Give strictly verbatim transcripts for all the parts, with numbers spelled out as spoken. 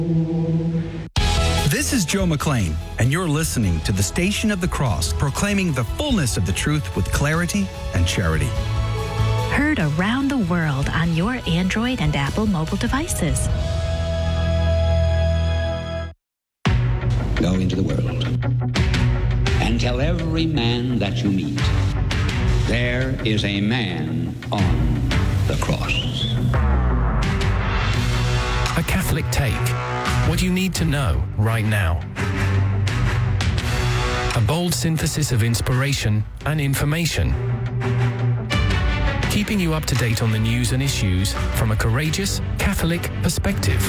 This is Joe McClain, and you're listening to the Station of the Cross, proclaiming the fullness of the truth with clarity and charity. Heard around the world on your Android and Apple mobile devices. Go into the world and tell every man that you meet, there is a man on the cross. A Catholic Take. What you need to know right now. A bold synthesis of inspiration and information. Keeping you up to date on the news and issues from a courageous Catholic perspective.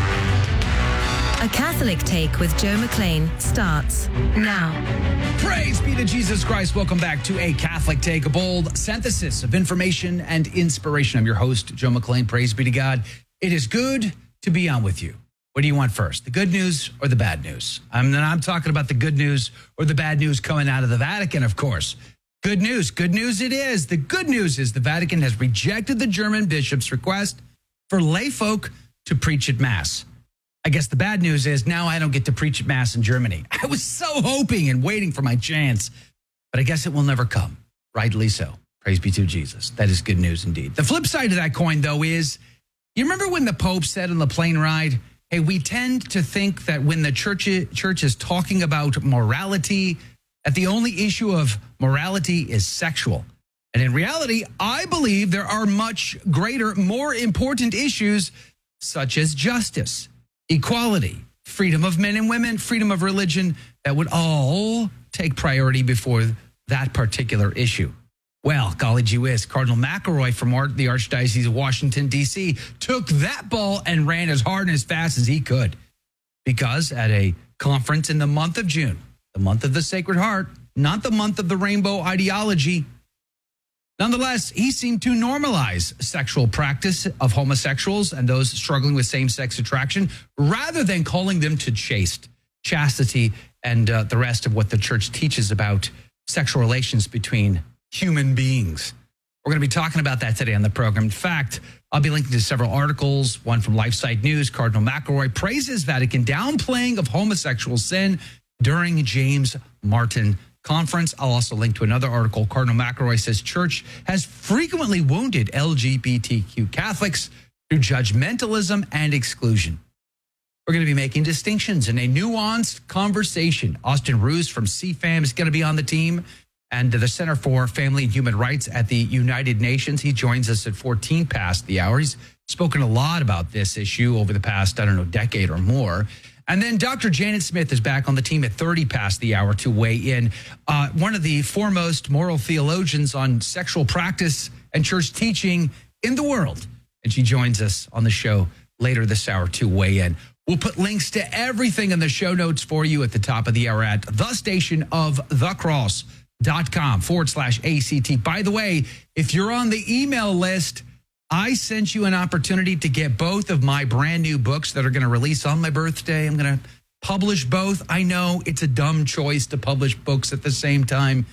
A Catholic Take with Joe McClain starts now. Praise be to Jesus Christ. Welcome back to A Catholic Take, a bold synthesis of information and inspiration. I'm your host, Joe McClain. Praise be to God. It is good to be on with you. What do you want first, the good news or the bad news? I'm, I'm talking about the good news or the bad news coming out of the Vatican, of course. Good news. Good news it is. The good news is the Vatican has rejected the German bishop's request for lay folk to preach at Mass. I guess the bad news is now I don't get to preach at Mass in Germany. I was so hoping and waiting for my chance, but I guess it will never come. Rightly so. Praise be to Jesus. That is good news indeed. The flip side of that coin, though, is you remember when the Pope said on the plane ride, hey, we tend to think that when the church, church is talking about morality, that the only issue of morality is sexual. And in reality, I believe there are much greater, more important issues such as justice, equality, freedom of men and women, freedom of religion, that would all take priority before that particular issue. Well, golly gee whiz, Cardinal McElroy from the Archdiocese of Washington, D C took that ball and ran as hard and as fast as he could. Because at a conference in the month of June, the month of the Sacred Heart, not the month of the rainbow ideology, nonetheless, he seemed to normalize sexual practice of homosexuals and those struggling with same-sex attraction, rather than calling them to chaste, chastity, and uh, the rest of what the church teaches about sexual relations between human beings. We're going to be talking about that today on the program. In fact, I'll be linking to several articles, one from LifeSite News. Cardinal McElroy praises Vatican downplaying of homosexual sin during James Martin Conference. I'll also link to another article. Cardinal McElroy says church has frequently wounded L G B T Q Catholics through judgmentalism and exclusion. We're going to be making distinctions in a nuanced conversation. Austin Roos from C FAM is going to be on the team, and the Center for Family and Human Rights at the United Nations. He joins us at fourteen past the hour. He's spoken a lot about this issue over the past, I don't know, decade or more. And then Doctor Janet Smith is back on the team at thirty past the hour to weigh in. Uh, one of the foremost moral theologians on sexual practice and church teaching in the world. And she joins us on the show later this hour to weigh in. We'll put links to everything in the show notes for you at the top of the hour at the station of the cross. Dot com forward slash ACT. By the way, if you're on the email list, I sent you an opportunity to get both of my brand new books that are going to release on my birthday. I'm going to publish both. I know it's a dumb choice to publish books at the same time.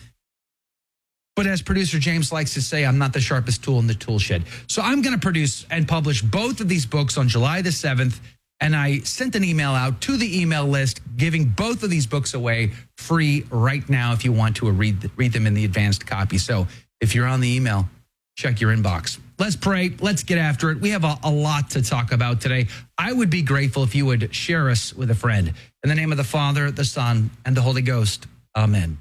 But as producer James likes to say, I'm not the sharpest tool in the tool shed. So I'm going to produce and publish both of these books on July the seventh. And I sent an email out to the email list, giving both of these books away free right now if you want to read, read them in the advanced copy. So if you're on the email, check your inbox. Let's pray. Let's get after it. We have a, a lot to talk about today. I would be grateful if you would share us with a friend. In the name of the Father, the Son, and the Holy Ghost. Amen.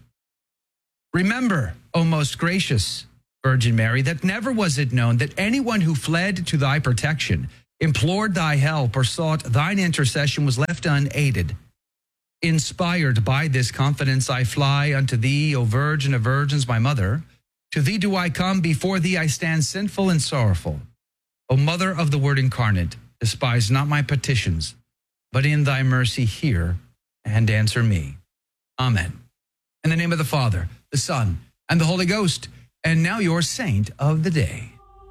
Remember, O most gracious Virgin Mary, that never was it known that anyone who fled to thy protection, implored thy help, or sought thine intercession was left unaided. Inspired by this confidence, I fly unto thee, O Virgin of Virgins, my mother. To thee do I come, before thee I stand sinful and sorrowful. O Mother of the Word incarnate, despise not my petitions, but in thy mercy hear and answer me. Amen. In the name of the Father, the Son, and the Holy Ghost. And now your saint of the day.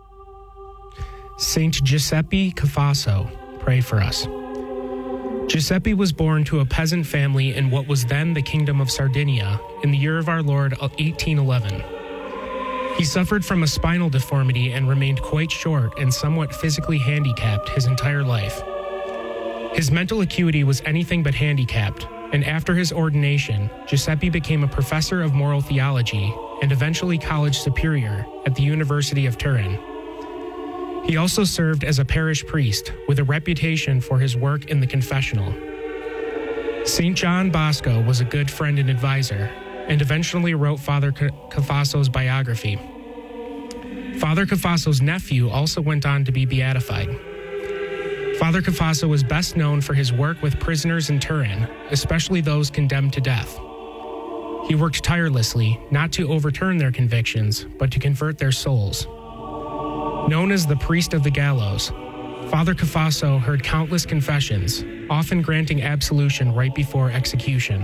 Saint Giuseppe Cafasso, pray for us. Giuseppe was born to a peasant family in what was then the Kingdom of Sardinia in the year of our Lord eighteen eleven. He suffered from a spinal deformity and remained quite short and somewhat physically handicapped his entire life. His mental acuity was anything but handicapped, and after his ordination, Giuseppe became a professor of moral theology and eventually college superior at the University of Turin. He also served as a parish priest with a reputation for his work in the confessional. Saint John Bosco was a good friend and advisor, and eventually wrote Father Cafaso's biography. Father Cafaso's nephew also went on to be beatified. Father Cafaso was best known for his work with prisoners in Turin, especially those condemned to death. He worked tirelessly not to overturn their convictions, but to convert their souls. Known as the priest of the gallows, Father Cafaso heard countless confessions, often granting absolution right before execution.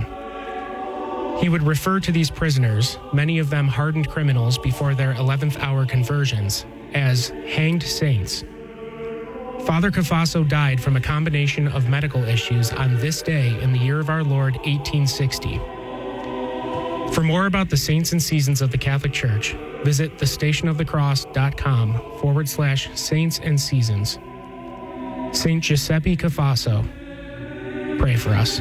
He would refer to these prisoners, many of them hardened criminals before their eleventh hour conversions, as hanged saints. Father Cafaso died from a combination of medical issues on this day in the year of our Lord, eighteen sixty. For more about the saints and seasons of the Catholic Church, visit thestationofthecross.com forward slash saints and seasons. Saint Giuseppe Cafaso, pray for us.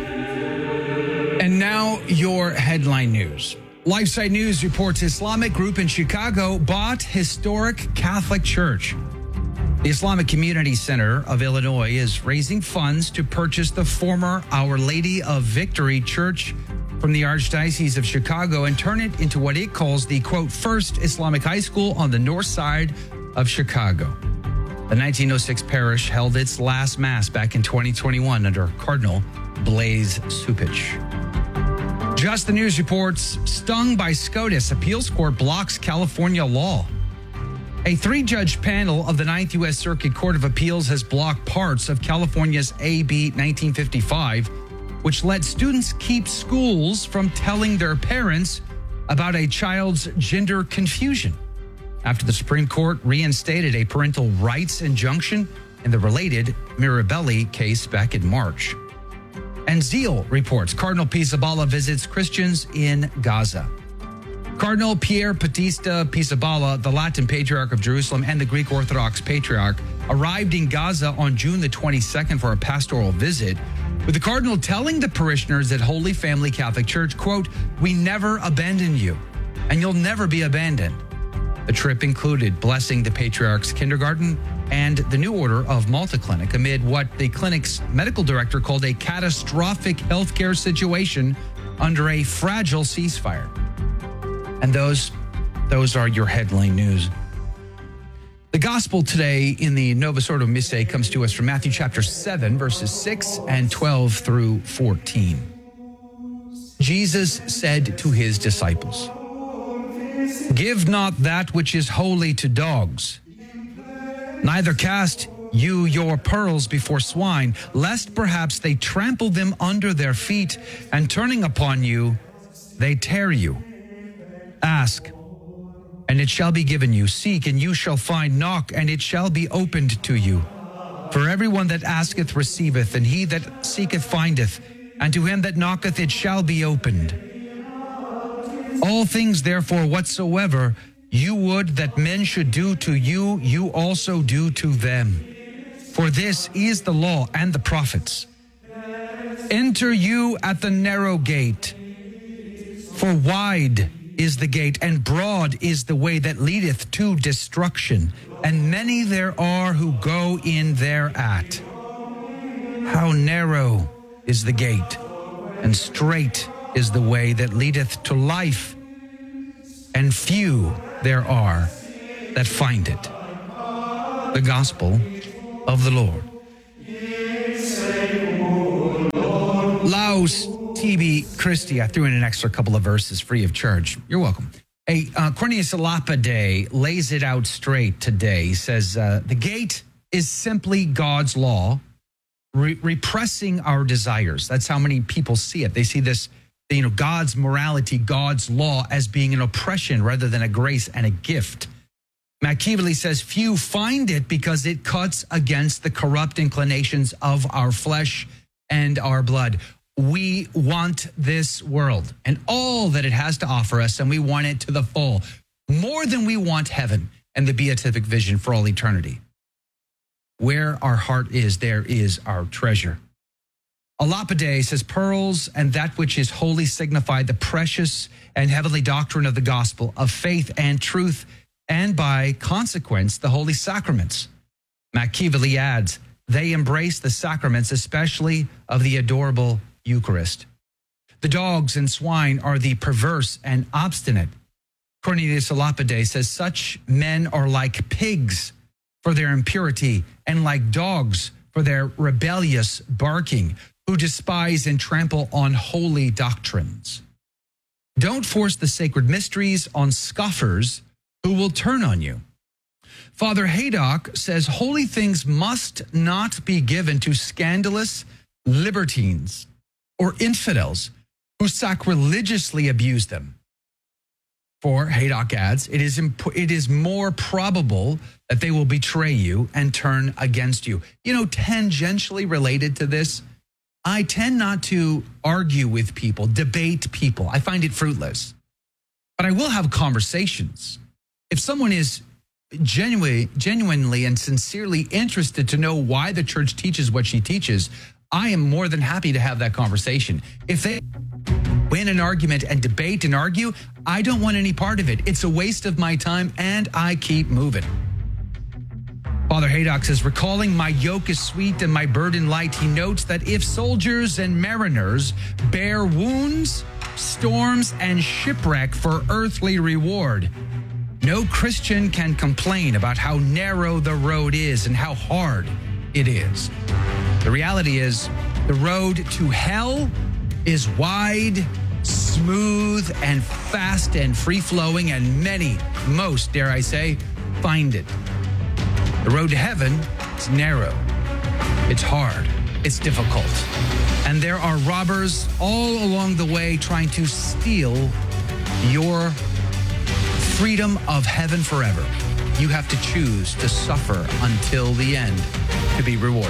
And now your headline news. LifeSite News reports Islamic group in Chicago bought historic Catholic church. The Islamic Community Center of Illinois is raising funds to purchase the former Our Lady of Victory Church from the Archdiocese of Chicago and turn it into what it calls the, quote, first Islamic high school on the north side of Chicago. The nineteen oh six parish held its last mass back in twenty twenty-one under Cardinal Blaise Cupich. Just the News reports, stung by SCOTUS, appeals court blocks California law. A three-judge panel of the Ninth U S Circuit Court of Appeals has blocked parts of California's A B nineteen fifty-five, which let students keep schools from telling their parents about a child's gender confusion, after the Supreme Court reinstated a parental rights injunction in the related Mirabelli case back in March. And Zeal reports Cardinal Pizzaballa visits Christians in Gaza. Cardinal Pier Battista Pizzaballa, the Latin Patriarch of Jerusalem and the Greek Orthodox Patriarch, arrived in Gaza on June the twenty-second for a pastoral visit, with the Cardinal telling the parishioners at Holy Family Catholic Church, quote, "We never abandon you, and you'll never be abandoned." The trip included blessing the Patriarch's kindergarten and the New Order of Malta Clinic amid what the clinic's medical director called a catastrophic healthcare situation under a fragile ceasefire. And those, those are your headline news. The gospel today in the Novus Ordo Missae comes to us from Matthew chapter seven, verses six and twelve through fourteen. Jesus said to his disciples, "Give not that which is holy to dogs, neither cast you your pearls before swine, lest perhaps they trample them under their feet, and turning upon you, they tear you. Ask, and it shall be given you. Seek, and you shall find. Knock, and it shall be opened to you. For everyone that asketh receiveth, and he that seeketh findeth, and to him that knocketh it shall be opened. All things, therefore, whatsoever you would that men should do to you, you also do to them. For this is the law and the prophets. Enter you at the narrow gate, for wide is the gate, and broad is the way that leadeth to destruction, and many there are who go in thereat. How narrow is the gate, and strait is the way that leadeth to life, and few there are that find it." The Gospel of the Lord. Laus Tibi Christi. I threw in an extra couple of verses free of charge. You're welcome. Hey, uh, Cornelius Lapide lays it out straight today. He says, uh, the gate is simply God's law re- repressing our desires. That's how many people see it. They see this, you know, God's morality, God's law as being an oppression rather than a grace and a gift. Machiavelli says, few find it because it cuts against the corrupt inclinations of our flesh and our blood. We want this world and all that it has to offer us, and we want it to the full, more than we want heaven and the beatific vision for all eternity. Where our heart is, there is our treasure. A lapide says, pearls and that which is holy signify the precious and heavenly doctrine of the gospel of faith and truth, and by consequence, the holy sacraments. Machiavelli adds, they embrace the sacraments, especially of the adorable Eucharist. The dogs and swine are the perverse and obstinate. Cornelius a Lapide says, such men are like pigs for their impurity and like dogs for their rebellious barking, who despise and trample on holy doctrines. Don't force the sacred mysteries on scoffers who will turn on you. Father Haydock says holy things must not be given to scandalous libertines or infidels who sacrilegiously abuse them. For, Haydock adds, it is imp- it is more probable that they will betray you and turn against you. You know, tangentially related to this, I tend not to argue with people, debate people. I find it fruitless. But I will have conversations. If someone is genuinely, genuinely and sincerely interested to know why the church teaches what she teaches, I am more than happy to have that conversation. If they win an argument and debate and argue, I don't want any part of it. It's a waste of my time, and I keep moving. Father Haydock says, recalling my yoke is sweet and my burden light, he notes that if soldiers and mariners bear wounds, storms, and shipwreck for earthly reward, no Christian can complain about how narrow the road is and how hard it is. The reality is, the road to hell is wide, smooth, and fast and free-flowing, and many, most, dare I say, find it. The road to heaven is narrow, it's hard, it's difficult, and there are robbers all along the way trying to steal your freedom of heaven forever. You have to choose to suffer until the end to be rewarded.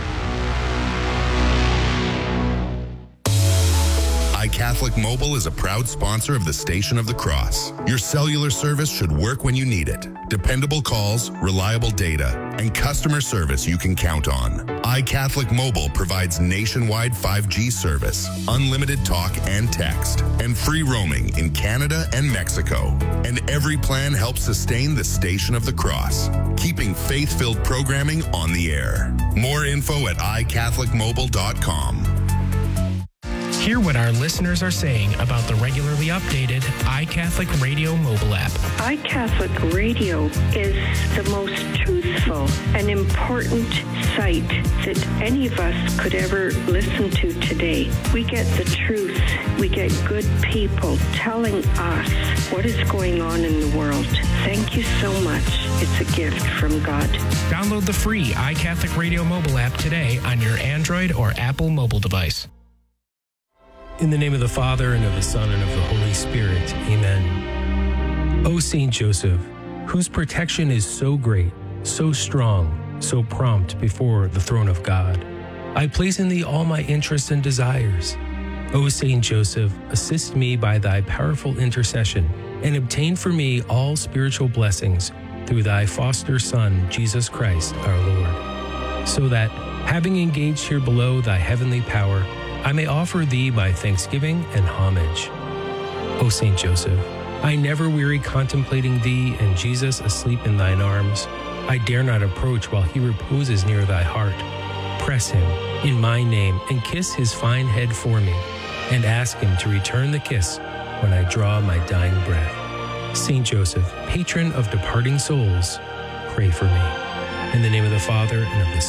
iCatholic Mobile is a proud sponsor of the Station of the Cross. Your cellular service should work when you need it. Dependable calls, reliable data, and customer service you can count on. iCatholic Mobile provides nationwide five G service, unlimited talk and text, and free roaming in Canada and Mexico. And every plan helps sustain the Station of the Cross, keeping faith-filled programming on the air. More info at i catholic mobile dot com. Hear what our listeners are saying about the regularly updated iCatholic Radio mobile app. iCatholic Radio is the most truthful and important site that any of us could ever listen to today. We get the truth. We get good people telling us what is going on in the world. Thank you so much. It's a gift from God. Download the free iCatholic Radio mobile app today on your Android or Apple mobile device. In the name of the Father, and of the Son, and of the Holy Spirit. Amen. O Saint Joseph, whose protection is so great, so strong, so prompt before the throne of God, I place in thee all my interests and desires. O Saint Joseph, assist me by thy powerful intercession, and obtain for me all spiritual blessings through thy foster Son, Jesus Christ, our Lord, so that, having engaged here below thy heavenly power, I may offer thee my thanksgiving and homage. O Saint Joseph, I never weary contemplating thee and Jesus asleep in thine arms. I dare not approach while he reposes near thy heart. Press him in my name and kiss his fine head for me, and ask him to return the kiss when I draw my dying breath. Saint Joseph, patron of departing souls, pray for me. In the name of the Father, and of the